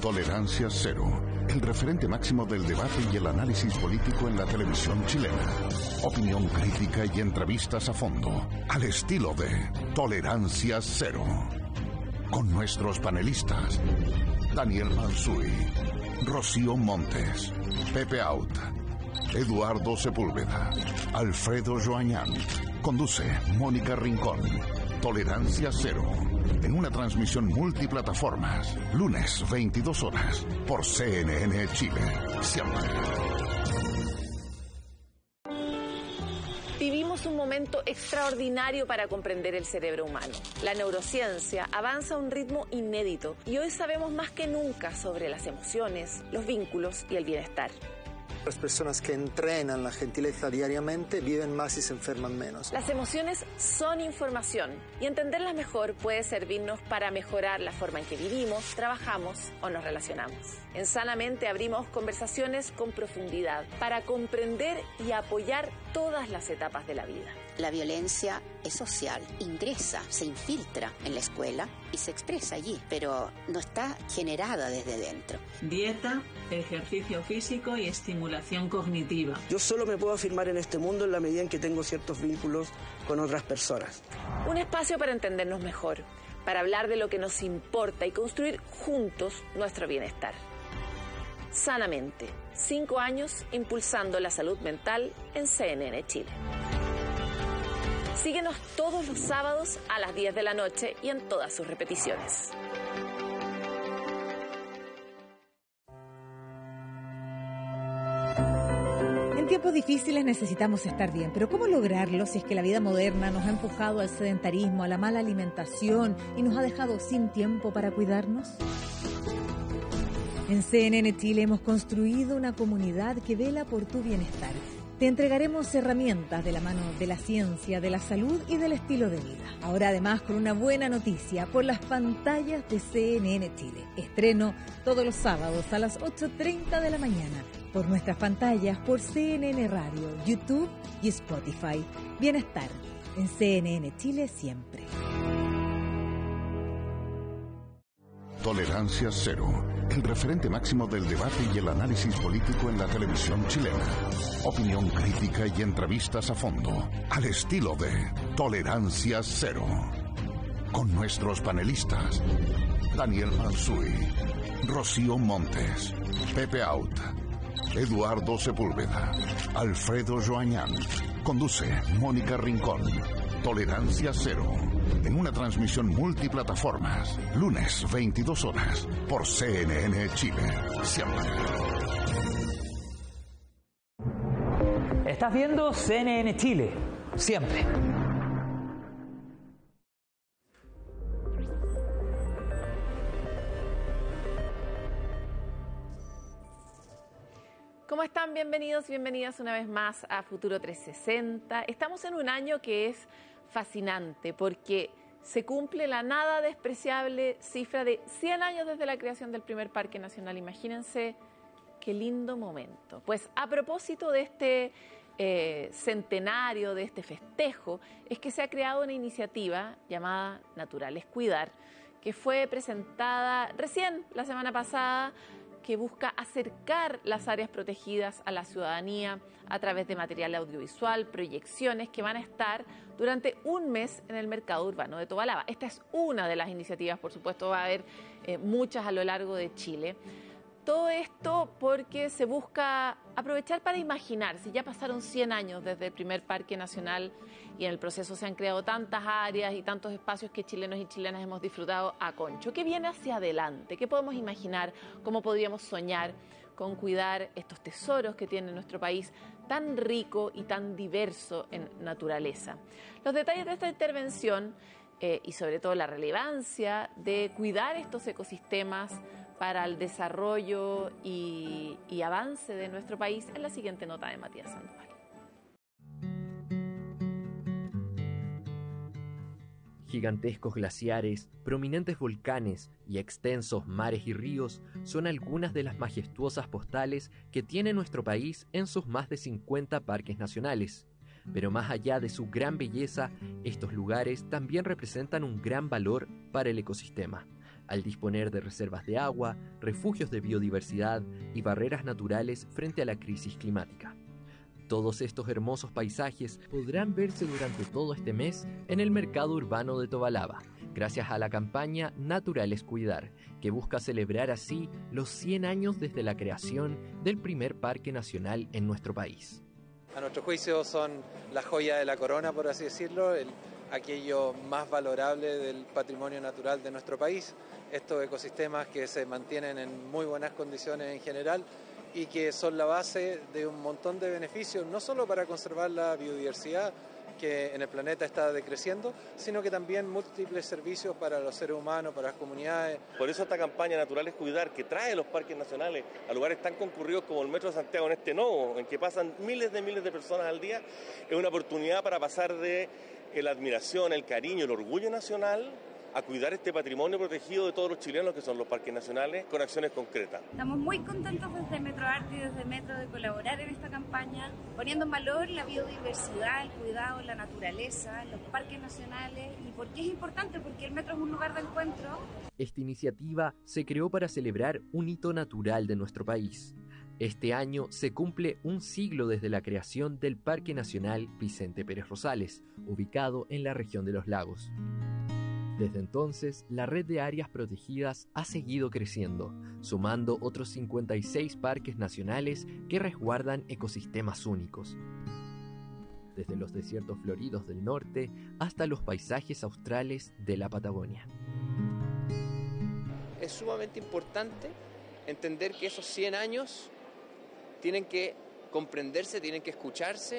Tolerancia Cero, el referente máximo del debate y el análisis político en la televisión chilena. Opinión crítica y entrevistas a fondo, al estilo de Tolerancia Cero. Con nuestros panelistas, Daniel Mansuy, Rocío Montes, Pepe Out, Eduardo Sepúlveda, Alfredo Joañán. Conduce Mónica Rincón. Tolerancia Cero, en una transmisión multiplataformas, lunes 22 horas, por CNN Chile. Siempre. Vivimos un momento extraordinario para comprender el cerebro humano. La neurociencia avanza a un ritmo inédito y hoy sabemos más que nunca sobre las emociones, los vínculos y el bienestar. Las personas que entrenan la gentileza diariamente viven más y se enferman menos. Las emociones son información y entenderlas mejor puede servirnos para mejorar la forma en que vivimos, trabajamos o nos relacionamos. En Sanamente abrimos conversaciones con profundidad para comprender y apoyar todas las etapas de la vida. La violencia es social, ingresa, se infiltra en la escuela y se expresa allí, pero no está generada desde dentro. Dieta, ejercicio físico y estimulación cognitiva. Yo solo me puedo afirmar en este mundo en la medida en que tengo ciertos vínculos con otras personas. Un espacio para entendernos mejor, para hablar de lo que nos importa y construir juntos nuestro bienestar. Sanamente, 5 años impulsando la salud mental en CNN Chile. Síguenos todos los sábados a las 10 de la noche y en todas sus repeticiones. En tiempos difíciles necesitamos estar bien, pero ¿cómo lograrlo si es que la vida moderna nos ha empujado al sedentarismo, a la mala alimentación y nos ha dejado sin tiempo para cuidarnos? En CNN Chile hemos construido una comunidad que vela por tu bienestar. Te entregaremos herramientas de la mano de la ciencia, de la salud y del estilo de vida. Ahora además con una buena noticia por las pantallas de CNN Chile. Estreno todos los sábados a las 8:30 de la mañana por nuestras pantallas por CNN Radio, YouTube y Spotify. Bienestar en CNN Chile siempre. Tolerancia Cero, el referente máximo del debate y el análisis político en la televisión chilena. Opinión crítica y entrevistas a fondo, al estilo de Tolerancia Cero. Con nuestros panelistas, Daniel Mansuy, Rocío Montes, Pepe Out, Eduardo Sepúlveda, Alfredo Joañán. Conduce Mónica Rincón. Tolerancia Cero, en una transmisión multiplataformas, lunes 22 horas, por CNN Chile. Siempre. Estás viendo CNN Chile. Siempre. ¿Cómo están? Bienvenidos y bienvenidas una vez más a Futuro 360. Estamos en un año que es fascinante porque se cumple la nada despreciable cifra de 100 años desde la creación del primer Parque Nacional. Imagínense qué lindo momento. Pues a propósito de este centenario, de este festejo, es que se ha creado una iniciativa llamada Naturales Cuidar, que fue presentada recién la semana pasada, que busca acercar las áreas protegidas a la ciudadanía a través de material audiovisual, proyecciones que van a estar durante un mes en el mercado urbano de Tobalaba. Esta es una de las iniciativas, por supuesto, va a haber muchas a lo largo de Chile. Todo esto porque se busca aprovechar para imaginar, si ya pasaron 100 años desde el primer Parque Nacional y en el proceso se han creado tantas áreas y tantos espacios que chilenos y chilenas hemos disfrutado a concho. ¿Qué viene hacia adelante? ¿Qué podemos imaginar? ¿Cómo podríamos soñar con cuidar estos tesoros que tiene nuestro país tan rico y tan diverso en naturaleza? Los detalles de esta intervención y sobre todo la relevancia de cuidar estos ecosistemas para el desarrollo y avance de nuestro país en la siguiente nota de Matías Sandoval. Gigantescos glaciares, prominentes volcanes y extensos mares y ríos son algunas de las majestuosas postales que tiene nuestro país en sus más de 50 parques nacionales. Pero más allá de su gran belleza, estos lugares también representan un gran valor para el ecosistema. al disponer de reservas de agua, refugios de biodiversidad y barreras naturales frente a la crisis climática. Todos estos hermosos paisajes podrán verse durante todo este mes en el mercado urbano de Tobalaba, gracias a la campaña Naturales Cuidar, que busca celebrar así los 100 años desde la creación del primer parque nacional en nuestro país. A nuestro juicio son la joya de la corona, por así decirlo, aquello más valorable del patrimonio natural de nuestro país. Estos ecosistemas que se mantienen en muy buenas condiciones en general y que son la base de un montón de beneficios, no solo para conservar la biodiversidad que en el planeta está decreciendo, sino que también múltiples servicios para los seres humanos, para las comunidades. Por eso esta campaña Naturales Cuidar, que trae los parques nacionales a lugares tan concurridos como el Metro de Santiago en este nodo, en que pasan miles de personas al día, es una oportunidad para pasar de la admiración, el cariño, el orgullo nacional a cuidar este patrimonio protegido de todos los chilenos que son los parques nacionales con acciones concretas. Estamos muy contentos desde Metro Arte y desde Metro de colaborar en esta campaña, poniendo en valor la biodiversidad, el cuidado, la naturaleza, los parques nacionales. ¿Y por qué es importante? Porque el Metro es un lugar de encuentro. Esta iniciativa se creó para celebrar un hito natural de nuestro país. Este año se cumple un siglo desde la creación del Parque Nacional Vicente Pérez Rosales, ubicado en la región de los Lagos. Desde entonces, la red de áreas protegidas ha seguido creciendo, sumando otros 56 parques nacionales que resguardan ecosistemas únicos. Desde los desiertos floridos del norte hasta los paisajes australes de la Patagonia. Es sumamente importante entender que esos 100 años tienen que comprenderse, tienen que escucharse,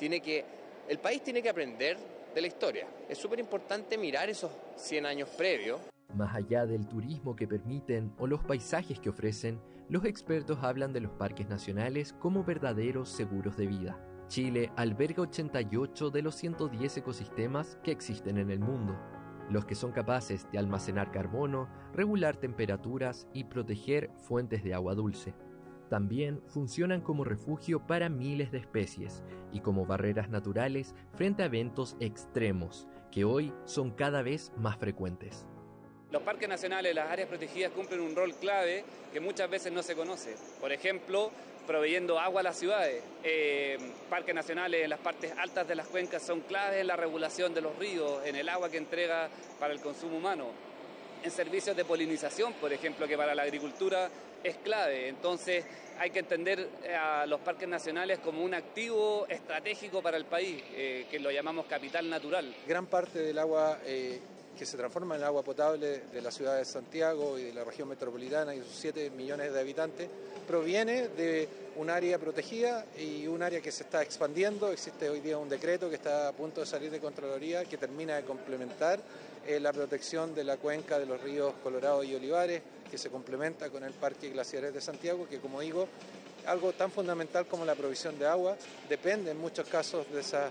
el país tiene que aprender de la historia. Es súper importante mirar esos 100 años previos. Más allá del turismo que permiten o los paisajes que ofrecen, los expertos hablan de los parques nacionales como verdaderos seguros de vida. Chile alberga 88 de los 110 ecosistemas que existen en el mundo, los que son capaces de almacenar carbono, regular temperaturas y proteger fuentes de agua dulce. También funcionan como refugio para miles de especies y como barreras naturales frente a eventos extremos, que hoy son cada vez más frecuentes. Los parques nacionales, las áreas protegidas cumplen un rol clave que muchas veces no se conoce. Por ejemplo, proveyendo agua a las ciudades. Parques nacionales en las partes altas de las cuencas son claves en la regulación de los ríos, en el agua que entrega para el consumo humano. En servicios de polinización, por ejemplo, que para la agricultura es clave. Entonces hay que entender a los parques nacionales como un activo estratégico para el país, que lo llamamos capital natural. Gran parte del agua que se transforma en agua potable de la ciudad de Santiago y de la región metropolitana y sus 7 millones de habitantes proviene de un área protegida y un área que se está expandiendo. Existe hoy día un decreto que está a punto de salir de Contraloría que termina de complementar la protección de la cuenca de los ríos Colorado y Olivares, que se complementa con el Parque Glaciares de Santiago, que, como digo, algo tan fundamental como la provisión de agua depende en muchos casos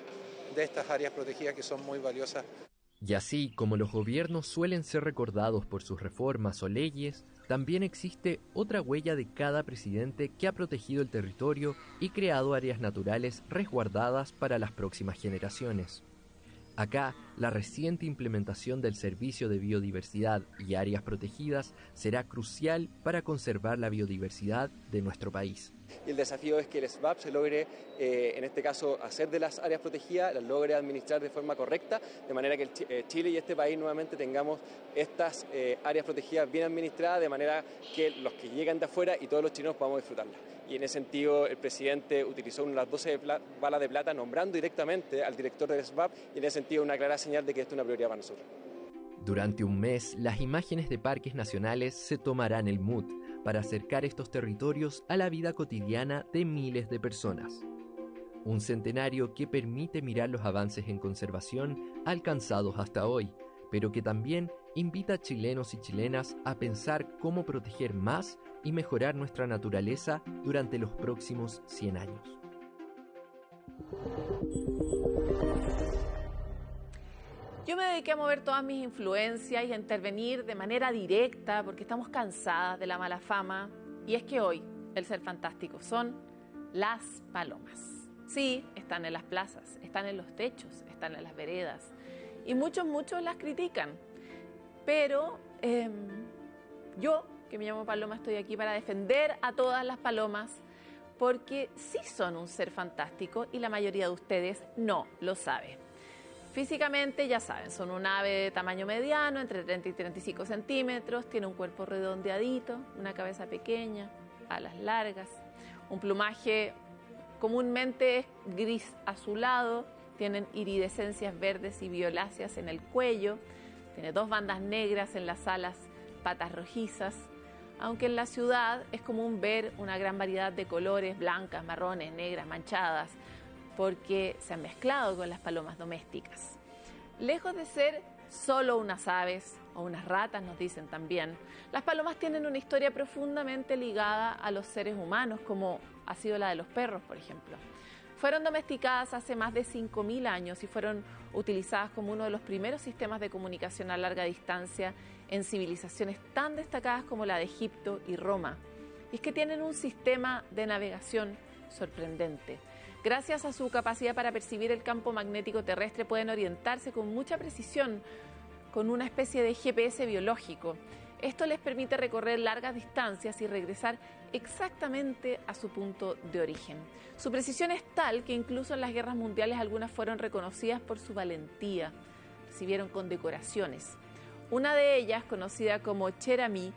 de estas áreas protegidas que son muy valiosas. Y así como los gobiernos suelen ser recordados por sus reformas o leyes, también existe otra huella de cada presidente que ha protegido el territorio y creado áreas naturales resguardadas para las próximas generaciones. Acá, la reciente implementación del Servicio de Biodiversidad y Áreas Protegidas será crucial para conservar la biodiversidad de nuestro país. Y el desafío es que el SBAP se logre, en este caso, hacer de las áreas protegidas, las logre administrar de forma correcta, de manera que Chile y este país nuevamente tengamos estas áreas protegidas bien administradas, de manera que los que llegan de afuera y todos los chilenos podamos disfrutarlas. Y en ese sentido el presidente utilizó una de las 12 balas de plata nombrando directamente al director del SBAP, y en ese sentido una clara señal de que esto es una prioridad para nosotros. Durante un mes, las imágenes de parques nacionales se tomarán el mood para acercar estos territorios a la vida cotidiana de miles de personas. Un centenario que permite mirar los avances en conservación alcanzados hasta hoy, pero que también invita a chilenos y chilenas a pensar cómo proteger más y mejorar nuestra naturaleza durante los próximos 100 años. Yo me dediqué a mover todas mis influencias y a intervenir de manera directa porque estamos cansadas de la mala fama. Y es que hoy el ser fantástico son las palomas. Sí, están en las plazas, están en los techos, están en las veredas. Y muchos las critican. Pero Yo, que me llamo Paloma, estoy aquí para defender a todas las palomas, porque sí son un ser fantástico y la mayoría de ustedes no lo sabe. Físicamente, ya saben, son un ave de tamaño mediano, entre 30 y 35 centímetros, tiene un cuerpo redondeadito, una cabeza pequeña, alas largas, un plumaje comúnmente es gris azulado, tienen iridescencias verdes y violáceas en el cuello, tiene 2 bandas negras en las alas, patas rojizas, aunque en la ciudad es común ver una gran variedad de colores, blancas, marrones, negras, manchadas, porque se han mezclado con las palomas domésticas. Lejos de ser solo unas aves o unas ratas, nos dicen también, las palomas tienen una historia profundamente ligada a los seres humanos, como ha sido la de los perros, por ejemplo. Fueron domesticadas hace más de 5.000 años y fueron utilizadas como uno de los primeros sistemas de comunicación a larga distancia en civilizaciones tan destacadas como la de Egipto y Roma. Y es que tienen un sistema de navegación sorprendente. Gracias a su capacidad para percibir el campo magnético terrestre, pueden orientarse con mucha precisión con una especie de GPS biológico. Esto les permite recorrer largas distancias y regresar exactamente a su punto de origen. Su precisión es tal que incluso en las guerras mundiales algunas fueron reconocidas por su valentía. Recibieron condecoraciones. Una de ellas, conocida como Cherami,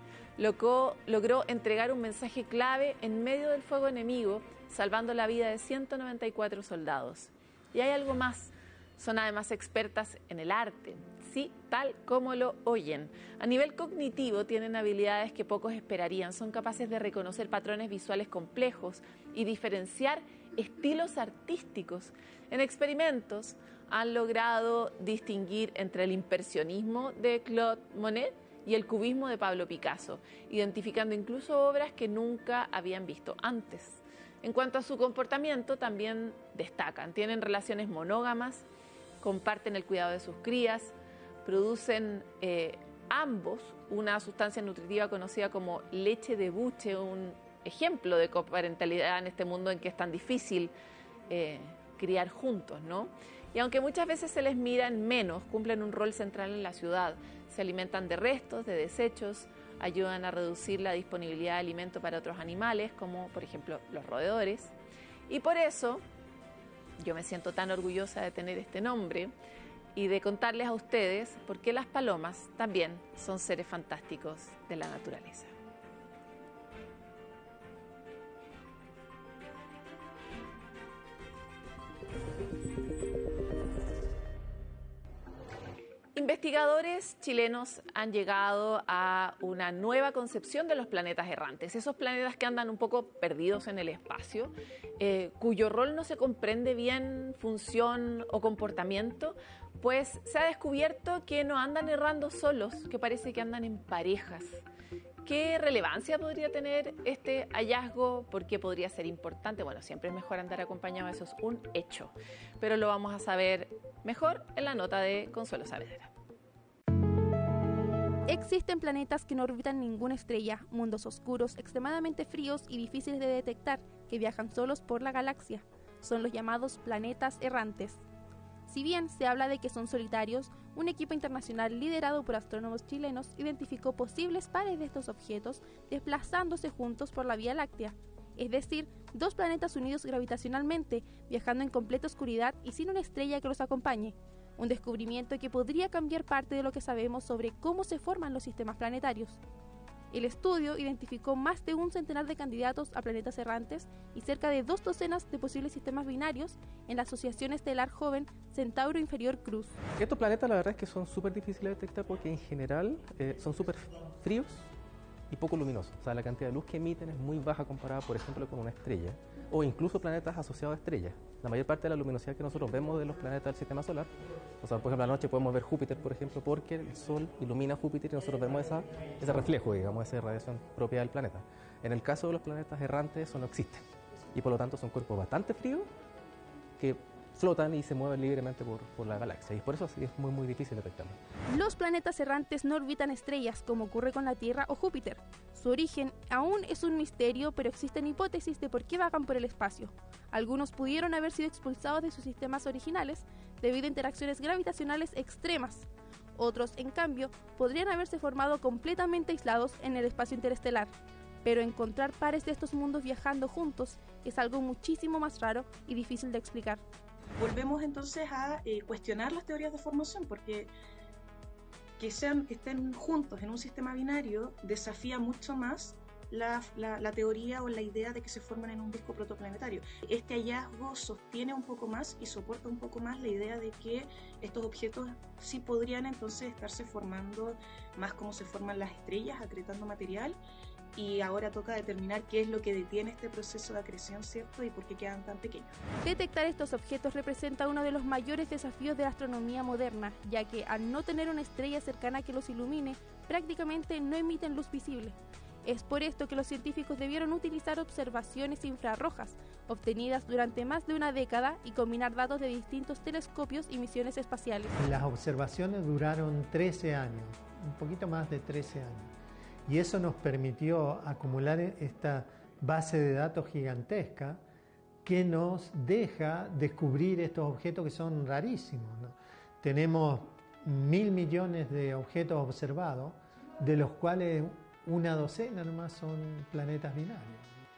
logró entregar un mensaje clave en medio del fuego enemigo, salvando la vida de 194 soldados. Y hay algo más. Son además expertas en el arte, sí, tal como lo oyen. A nivel cognitivo tienen habilidades que pocos esperarían. Son capaces de reconocer patrones visuales complejos y diferenciar estilos artísticos. En experimentos han logrado distinguir entre el impresionismo de Claude Monet y el cubismo de Pablo Picasso, identificando incluso obras que nunca habían visto antes. En cuanto a su comportamiento, también destacan. Tienen relaciones monógamas, comparten el cuidado de sus crías, producen ambos una sustancia nutritiva conocida como leche de buche, un ejemplo de coparentalidad en este mundo en que es tan difícil criar juntos, ¿no? Y aunque muchas veces se les mira en menos, cumplen un rol central en la ciudad. Se alimentan de restos, de desechos, ayudan a reducir la disponibilidad de alimento para otros animales, como por ejemplo los roedores. Y por eso yo me siento tan orgullosa de tener este nombre y de contarles a ustedes por qué las palomas también son seres fantásticos de la naturaleza. Investigadores chilenos han llegado a una nueva concepción de los planetas errantes, esos planetas que andan un poco perdidos en el espacio, cuyo rol no se comprende bien, función o comportamiento, pues se ha descubierto que no andan errando solos, que parece que andan en parejas. ¿Qué relevancia podría tener este hallazgo? ¿Por qué podría ser importante? Bueno, siempre es mejor andar acompañado, eso es un hecho, pero lo vamos a saber mejor en la nota de Consuelo Saavedra. Existen planetas que no orbitan ninguna estrella, mundos oscuros, extremadamente fríos y difíciles de detectar, que viajan solos por la galaxia. Son los llamados planetas errantes. Si bien se habla de que son solitarios, un equipo internacional liderado por astrónomos chilenos identificó posibles pares de estos objetos desplazándose juntos por la Vía Láctea. Es decir, 2 planetas unidos gravitacionalmente, viajando en completa oscuridad y sin una estrella que los acompañe. Un descubrimiento que podría cambiar parte de lo que sabemos sobre cómo se forman los sistemas planetarios. El estudio identificó más de 100 de candidatos a planetas errantes y cerca de 2 docenas de posibles sistemas binarios en la Asociación Estelar Joven Centauro Inferior Cruz. Estos planetas la verdad es que son súper difíciles de detectar porque en general son súper fríos y poco luminosos. O sea, la cantidad de luz que emiten es muy baja comparada, por ejemplo, con una estrella o incluso planetas asociados a estrellas. La mayor parte de la luminosidad que nosotros vemos de los planetas del sistema solar, o sea, por ejemplo, a la noche podemos ver Júpiter, por ejemplo, porque el Sol ilumina Júpiter y nosotros vemos ese reflejo, digamos, esa radiación propia del planeta. En el caso de los planetas errantes, eso no existe. Y por lo tanto son cuerpos bastante fríos que flotan y se mueven libremente por la galaxia. Y por eso sí es muy, muy difícil detectarlos. Los planetas errantes no orbitan estrellas, como ocurre con la Tierra o Júpiter. Su origen aún es un misterio, pero existen hipótesis de por qué vagan por el espacio. Algunos pudieron haber sido expulsados de sus sistemas originales debido a interacciones gravitacionales extremas. Otros, en cambio, podrían haberse formado completamente aislados en el espacio interestelar. Pero encontrar pares de estos mundos viajando juntos es algo muchísimo más raro y difícil de explicar. Volvemos entonces a cuestionar las teorías de formación, porque que estén juntos en un sistema binario desafía mucho más la teoría o la idea de que se forman en un disco protoplanetario. Este hallazgo sostiene un poco más y soporta un poco más la idea de que estos objetos sí podrían entonces estarse formando más como se forman las estrellas, acretando material, y ahora toca determinar qué es lo que detiene este proceso de acreción, ¿cierto? Y por qué quedan tan pequeños. Detectar estos objetos representa uno de los mayores desafíos de la astronomía moderna, ya que al no tener una estrella cercana que los ilumine, prácticamente no emiten luz visible. Es por esto que los científicos debieron utilizar observaciones infrarrojas, obtenidas durante más de una década, y combinar datos de distintos telescopios y misiones espaciales. Las observaciones duraron 13 años, un poquito más de 13 años. Y eso nos permitió acumular esta base de datos gigantesca que nos deja descubrir estos objetos que son rarísimos, ¿no? Tenemos 1.000 millones de objetos observados, de los cuales una docena nomás son planetas binarios.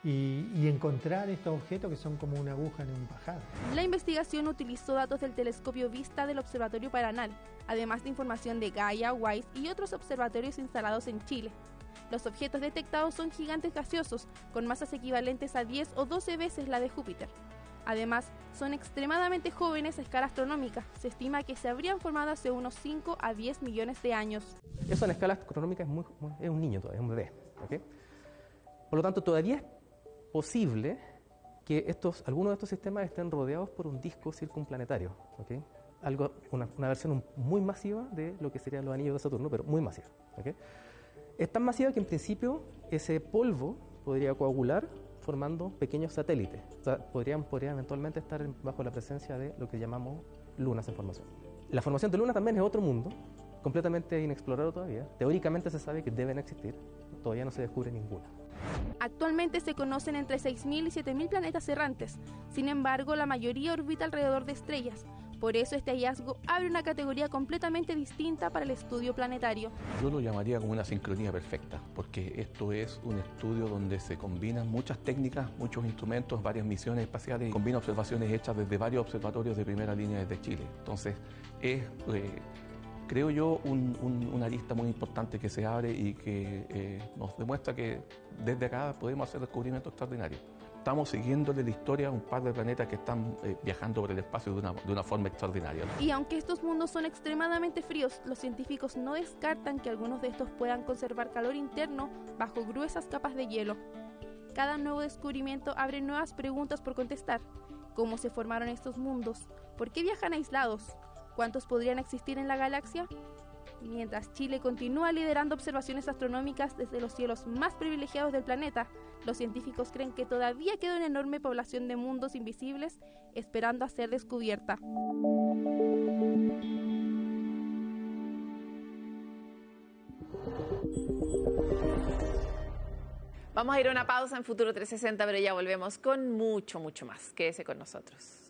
Y encontrar estos objetos que son como una aguja en un pajar. La investigación utilizó datos del telescopio Vista del Observatorio Paranal, además de información de Gaia, WISE y otros observatorios instalados en Chile. Los objetos detectados son gigantes gaseosos, con masas equivalentes a 10 o 12 veces la de Júpiter. Además, son extremadamente jóvenes a escala astronómica. Se estima que se habrían formado hace unos 5 a 10 millones de años. Eso en escala astronómica es un niño todavía, es un bebé, ¿okay? Por lo tanto, todavía es posible que algunos de estos sistemas estén rodeados por un disco circunplanetario, ¿okay? Una versión muy masiva de lo que serían los anillos de Saturno, pero muy masiva, ¿okay? Es tan masiva que en principio ese polvo podría coagular formando pequeños satélites. O sea, podrían eventualmente estar bajo la presencia de lo que llamamos lunas en formación. La formación de lunas también es otro mundo, completamente inexplorado todavía. Teóricamente se sabe que deben existir, todavía no se descubre ninguna. Actualmente se conocen entre 6.000 y 7.000 planetas errantes. Sin embargo, la mayoría orbita alrededor de estrellas. Por eso este hallazgo abre una categoría completamente distinta para el estudio planetario. Yo lo llamaría como una sincronía perfecta, porque esto es un estudio donde se combinan muchas técnicas, muchos instrumentos, varias misiones espaciales, combina observaciones hechas desde varios observatorios de primera línea desde Chile. Entonces, es, creo yo, una lista muy importante que se abre y que nos demuestra que desde acá podemos hacer descubrimientos extraordinarios. Estamos siguiéndole la historia a un par de planetas que están viajando por el espacio de una forma extraordinaria. Y aunque estos mundos son extremadamente fríos, los científicos no descartan que algunos de estos puedan conservar calor interno bajo gruesas capas de hielo. Cada nuevo descubrimiento abre nuevas preguntas por contestar. ¿Cómo se formaron estos mundos? ¿Por qué viajan aislados? ¿Cuántos podrían existir en la galaxia? Mientras Chile continúa liderando observaciones astronómicas desde los cielos más privilegiados del planeta, los científicos creen que todavía queda una enorme población de mundos invisibles esperando a ser descubierta. Vamos a ir a una pausa en Futuro 360, pero ya volvemos con mucho más. Quédese con nosotros.